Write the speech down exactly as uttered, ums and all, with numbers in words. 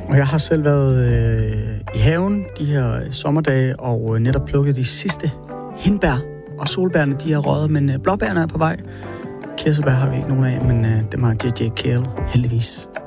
Og jeg har selv været øh, i haven de her sommerdage og øh, netop plukket de sidste hindbær. Og solbærne, de er røget, men øh, blåbærne er på vej. Kirsebær har vi ikke nogen af, men øh, dem har J J. Cale heldigvis.